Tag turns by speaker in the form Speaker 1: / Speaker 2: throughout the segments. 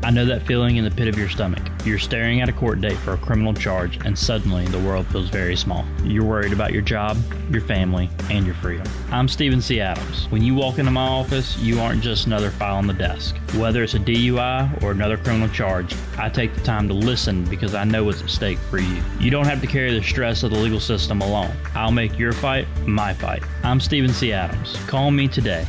Speaker 1: I know that feeling in the pit of your stomach. You're staring at a court date for a criminal charge, and suddenly the world feels very small. You're worried about your job, your family, and your freedom. I'm Stephen C. Adams. When you walk into my office, you aren't just another file on the desk. Whether it's a DUI or another criminal charge, I take the time to listen because I know what's at stake for you. You don't have to carry the stress of the legal system alone. I'll make your fight my fight. I'm Stephen C. Adams. Call me today,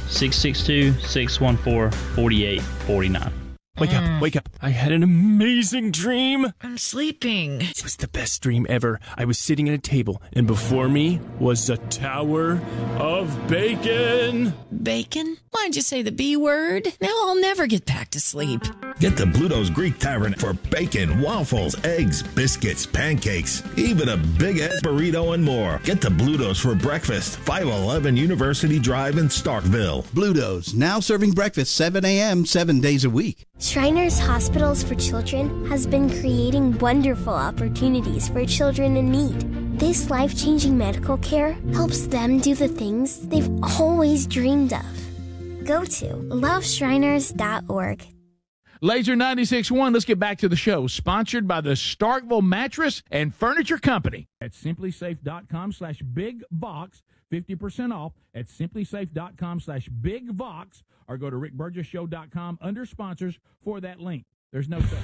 Speaker 1: 662-614-4849.
Speaker 2: Wake up. I had an amazing dream.
Speaker 3: I'm sleeping.
Speaker 2: It was the best dream ever. I was sitting at a table, and before me was a tower of bacon.
Speaker 3: Bacon? Why'd you say the B word? Now I'll never get back to sleep.
Speaker 4: Get to Bluto's Greek Tavern for bacon, waffles, eggs, biscuits, pancakes, even a big-ass burrito and more. Get to Bluto's for breakfast, 511 University Drive in Starkville.
Speaker 5: Bluto's, now serving breakfast 7 a.m. 7 days a week.
Speaker 6: Shriners Hospitals for Children has been creating wonderful opportunities for children in need. This life-changing medical care helps them do the things they've always dreamed of. Go to loveshriners.org.
Speaker 7: Laser 96.1, let's get back to the show. Sponsored by the Starkville Mattress and Furniture Company. At simplysafe.com/bigvox, 50% off at simplysafe.com/bigvox, or go to rickburgesshow.com under sponsors for that link. There's no such